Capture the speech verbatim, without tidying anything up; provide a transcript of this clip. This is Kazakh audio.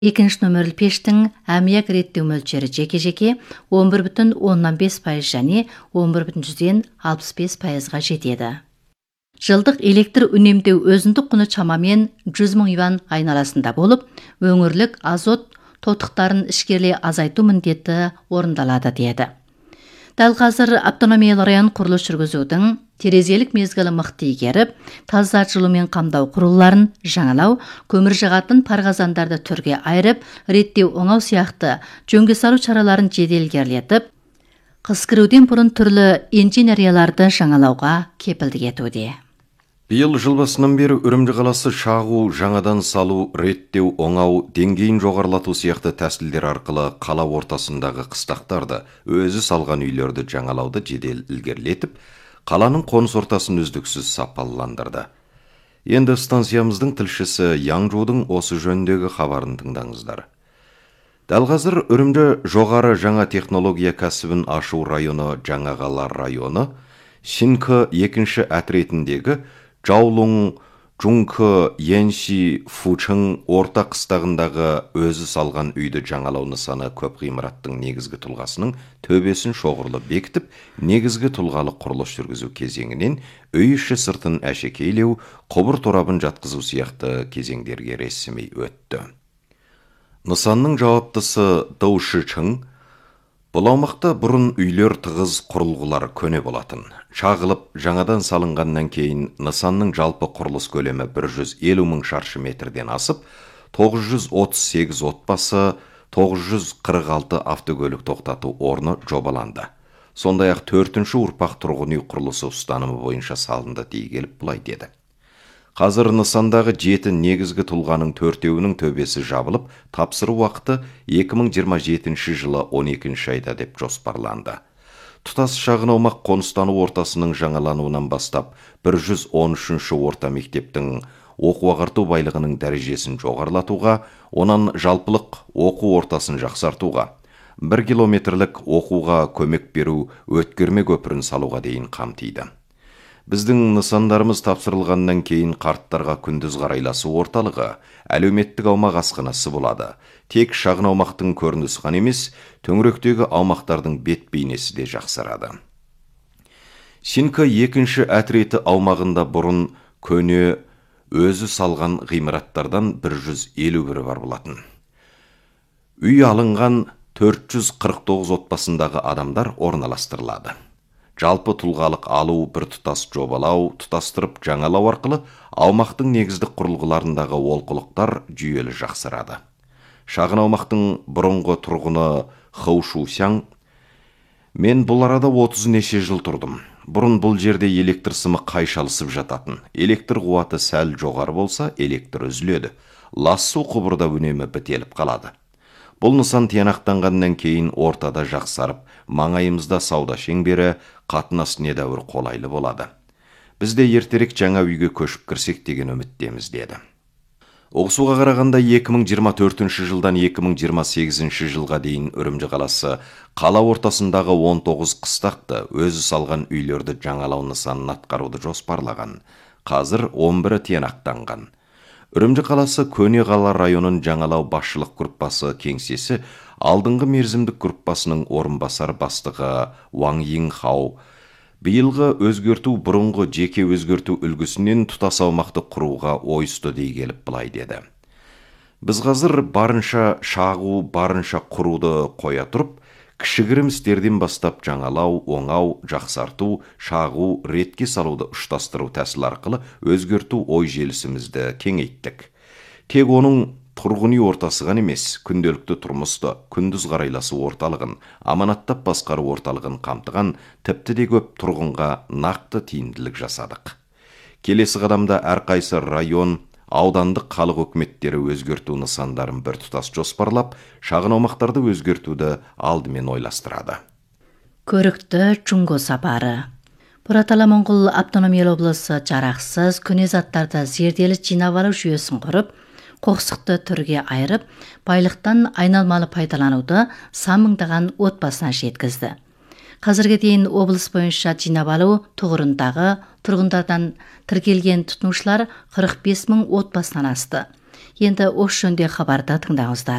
Екінші нөмірлі пештің әмияк реттеу мөлшері жеке-жеке он бір бүтін оннан бес пайыз және он бір бүтін жүзден алпыс бес пайызға жетеді. Жылдық электр үнемдеу өзіндік құны шамамен жүз мың юан айналасында болып, өңірлік азот тотықтарын ішкерлей азайту міндеті орындалады деді. Дәл қазір автономиялы район құрылыс жүргізудің терезелік мезгілі мықты игеріп, таза жылумен қамдау құрылғыларын жаңалау, көмір жағатын парғазандарды түрге айырып, реттеу оңау сияқты жөнге салу шараларын жеделгерлетіп, қыс кіруден бұрын түрлі инженерияларды жаңалауға кепілдік етуде. Биыл жыл басынан бері Үрімжі қаласы шағу, жаңадан салу, реттеу, оңау, деңгейін жоғарлату сияқты тәсілдер арқылы қала ортасындағы қыстақтарды, өзі салған үйлерді жаңалауды жедел ілгерілетіп, қаланың қоныс ортасын үздіксіз сапалыландырды. Енді станциямыздың тілшісі Яңжудың осы жөніндегі хабарын тыңдаңыздар. Дәл қазір Үрімжі жоғары жаңа технология кәсібін ашу районы Жаңақалар районы, Шинкі екінші әтіретіндегі Жаулың, Жункі, Енши, Фучың орта қыстағындағы өзі салған үйді жаңалау нысаны көп ғимараттың негізгі тұлғасының төбесін шоғырлы бекітіп, негізгі тұлғалы құрылыс жүргізу кезеңінен үй іші сыртын әшекейлеу, құбыр торабын жатқызу сияқты кезеңдерге ресми өтті. Нысанның жауаптысы Дау Шичың, бұл аумақта бұрын үйлер тығыз құрылғылар көне болатын. Шағылып, жаңадан салынғаннан кейін нысанның жалпы құрылыс көлемі бір жүз елу мың шаршы метрден асып, тоғыз жүз отыз сегіз отбасы, тоғыз жүз қырық алты автокөлік тоқтату орны жобаланды. Сондай-ақ төртінші ұрпақ тұрғын үй құрылысы ұстанымы бойынша салынды дей келіп бұлай деді. Қазір нысандағы жеті негізгі тұлғаның төртеуінің төбесі жабылып, тапсыру уақыты екі мың жиырма жетінші жылы он екінші айда деп жоспарланды. Тұтас шағын аумақ қоныстану ортасының жаңалануынан бастап, бір жүз он үшінші орта мектептің оқу-ағарту байлығының дәрежесін жоғарлатуға, онан жалпылық оқу ортасын жақсартуға, бір километрлік оқуға көмек беру өткерме көпірін салуға дейін қамтиды. Біздің нысандарымыз тапсырылғаннан кейін қарттарға күндіз қарайласу орталығы, әлеуметтік аумақ асханасы болады. Тек шағын аумақтың көрінісі ғана емес, төңіректегі аумақтардың бет бейнесі де жақсарады. Шинкі екінші әтіреті аумағында бұрын көне өзі салған ғимараттардан бір жүз елу бірі бар болатын. Үй алынған төрт жүз қырық тоғыз отбасындағы адамдар орналастырылады. Жалпы тұлғалық алу, бір тұтас жобалау, тұтастырып жаңалау арқылы аумақтың негіздік құрылғыларындағы олқылықтар жүйелі жақсарады. Шағын аумақтың бұрынғы тұрғыны Хаушу Сяң, мен бұл арада отыз неше жыл тұрдым. Бұрын бұл жерде электр сымы қайшалысып жататын. Электр қуаты сәл жоғары болса, электр үзіледі. Лас су құбырда үнемі бітеліп қалады. Бұл нысан тиянақтанғаннан кейін ортада жақсарып, маңайымызда сауда шеңбері, қатынас недәуір қолайлы болады. Бізде ертерек жаңа үйге көшіп кірсек деген үміттеміз деді. Оқысуға қарағанда екі мың жиырма төртінші жылдан екі мың жиырма сегізінші жылға дейін Үрімжі қаласы қала ортасындағы он тоғыз қыстақты өзі салған үйлерді жаңалау нысанын атқаруды жоспарлаған. Қазір он бірі тиянақтанған. Үрімжі қаласы көне қала районын жаңалау басшылық группасы кеңсесі алдыңғы мерзімдік группасының орынбасар бастығы Ваң Йинхау биылғы өзгерту бұрынғы жеке өзгерту үлгісінен тұтас аумақты құруға ойысты дей келіп былай деді. Біз қазір барынша шағу, барынша құруды қоя тұрып, кішігірім істерден бастап жаңалау, оңау, жақсарту, шағу, ретке салуды ұштастыру тәсіл арқылы өзгерту ой желісімізді кеңейттік. Тек оның тұрғын үй ортасы ғана емес, күнделікті тұрмысты, күндіз қарайласу орталығын, аманаттап басқару орталығын қамтыған тіпті де көп тұрғынға нақты тиімділік жасадық. Келесі қадамда әрқайсы район, аудандық халық өкіметтері өзгерту нысандарын бір тұтас жоспарлап, шағын аумақтарды өзгертуді алдымен ойластырады. Көрікті Чунго сапары. Бұратала Моңғол автономиялы облысы жарақсыз көне заттарды зерделі жинап алу жүйесін құрып, қоқсықты түрге айырып, байлықтан айналмалы пайдалануды сан мыңдаған отбасына жеткізді. Қазірге дейін облыс бойынша жинап алу тұғырындағы тұрғындардан тіркелген тұтынушылар қырық бес мың отбасынан асты. Енді осы жөнде хабарды тыңдаңыздар.